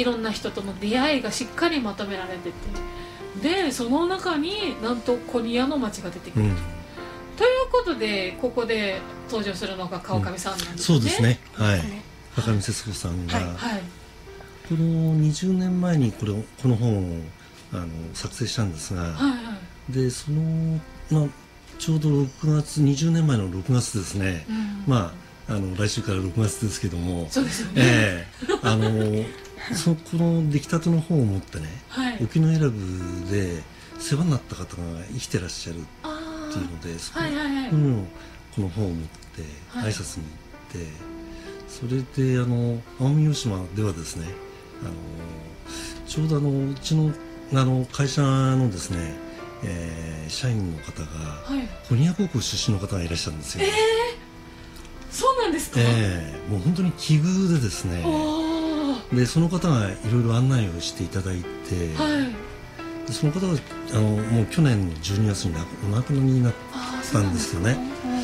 いろんな人との出会いがしっかりまとめられてて、でその中になんとコニアの町が出てくる、ということでここで登場するのが川上さんなんですね。 そうですね、はい、川上節子さんが、この20年前にこの本を作成したんですが、でその、ちょうど6月20年前の6月ですね、来週から6月ですけども、 そうですよね、 この出来たての本を持ってね、沖永良部で世話になった方が生きてらっしゃるっていうので、そこのこの本を持って挨拶に行って、それで奄美大島ではですね、ちょうどうちの会社のですね、社員の方がコニア高校出身の方がいらっしゃるんですよ。 そうなんですか。 もう本当に奇遇でですね、でその方がいろいろ案内をしていただいて、でその方がもう去年の12月にお亡くなりになったんですよね。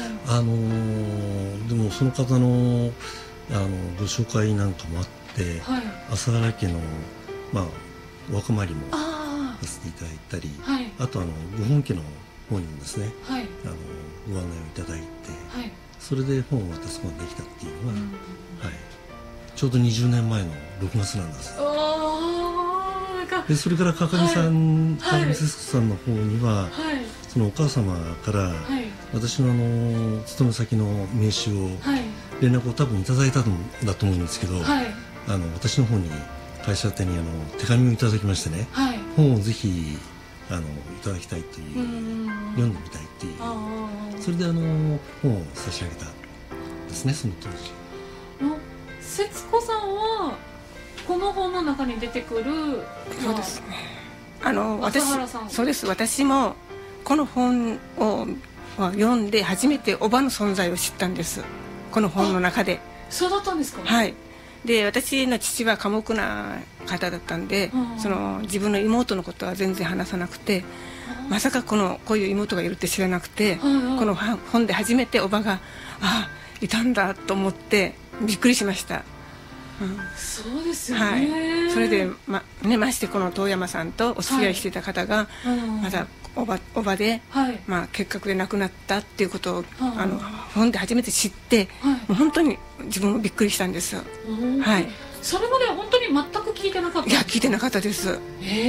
でもその方のご紹介なんかもあって、朝原家のお墓参りもさせていただいたり、あとご本家の方にもですね、ご案内をいただいて、それで本を渡すことができたっていうのが、ちょうど20年前の6月なんです。でそれから川上節子さんの方には、そのお母様から、私の勤め先の名刺を、連絡を多分いただいたんだと思うんですけど、私の方に会社宛てに手紙をいただきましてね、本をぜひいただきたいという、読んでみたいっていう、それで本を差し上げたんですね、その当時。 節子さんはこの本の中に出てくる、 そうですね、そうです。私もこの本を読んで初めておばの存在を知ったんです、この本の中で。 そうだったんですか。 はい。で私の父は寡黙な方だったんで、自分の妹のことは全然話さなくて、まさかこういう妹がいるって知らなくて、この本で初めておばがいたんだと思ってびっくりしました。 そうですよね。 それでましてこの遠山さんとお付き合いしていた方が、まだおばで、結核で亡くなったっていうことを本で初めて知って、もう本当に自分もびっくりしたんです。 それまでは本当に全く聞いてなかった。 いや、聞いてなかったです。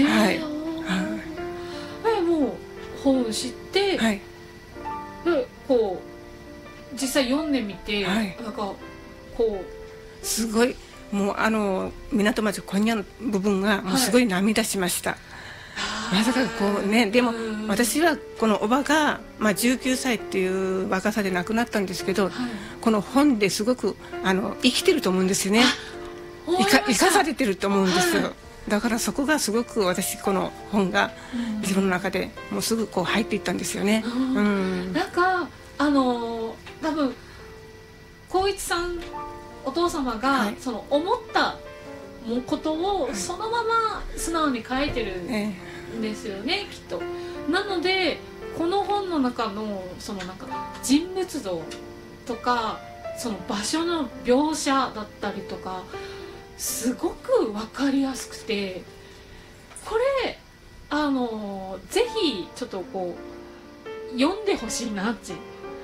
もう本を知って、こう実際読んでみて、なんかこうすごい、もう港町コニアの部分がもうすごい涙しました。まさかこうね、でも私はこのおばが19歳っていう若さで亡くなったんですけど、この本ですごく生きてると思うんですよね。生かされてると思うんですよ。だからそこがすごく私、この本が自分の中でもうすぐこう入っていったんですよね。 なんか多分光一さんお父様が、その思ったことをそのまま素直に書いてるんですよね、きっと。なのでこの本の中のそのなんか人物像とかその場所の描写だったりとかすごく分かりやすくて、これぜひちょっとこう読んでほしいなって。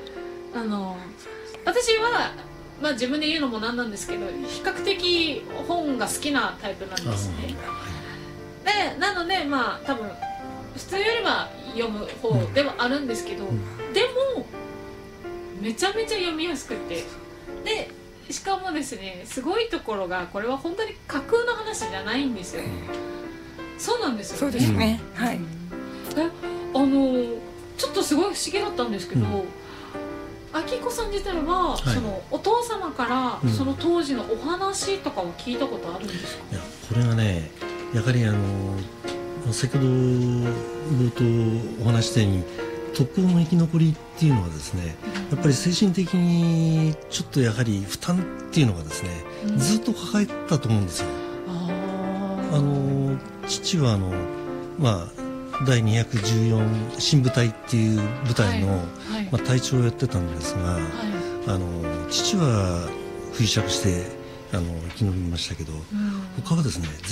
私は自分で言うのもなんなんですけど、比較的本が好きなタイプなんですね。でなので多分普通よりは読む方ではあるんですけど、でもめちゃめちゃ読みやすくて、でしかもですね、すごいところがこれは本当に架空の話じゃないんですよ。そうなんですよね。 そうですね。はい。 ちょっとすごい不思議だったんですけど、明子さん自体は、そのお父様からその当時のお話とかを聞いたことあるんですか？ いや、これがね、やはり先ほど冒頭お話したように特攻の生き残りっていうのはですね、やっぱり精神的にちょっとやはり負担っていうのがですね、ずっと抱えたと思うんですよ。父は第214新部隊っていう部隊の、隊長をやってたんですが、父は不時着して生き延びましたけど、他はですね